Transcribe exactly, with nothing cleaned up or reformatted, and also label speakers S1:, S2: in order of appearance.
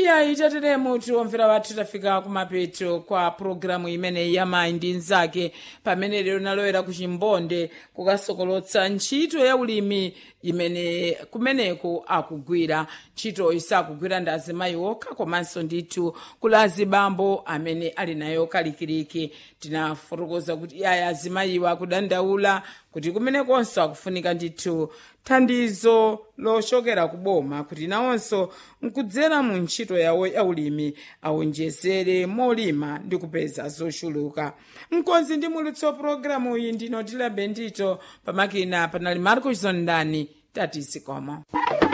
S1: iya itateremu tiomvera wathu tafika kumapeto kwa programu imene ya mayi ndi nzake, pamene lero nalowera ku chimbonde kukasokolotsa ntchito ya ulimi imene kumeneko akugwira. ntchito isakugwira ndi azimayi okha komanso ndithu kula azibambo amene ali nayo kalikiliki. tinafotokoza kuti aya azimayiwa akudandaula kuti kumenekonso akufunika ndithu thandizo lochokera kuboma kuti nawonso nkudzera mu ntchito yawo ya ulimi awonjezere molima ndi kupeza zochuluka. mkonzi ndi mulutsi wa programu iyi ndino Tila Bendito, pamakina panali Marcos Zondani. Tati Sikomo.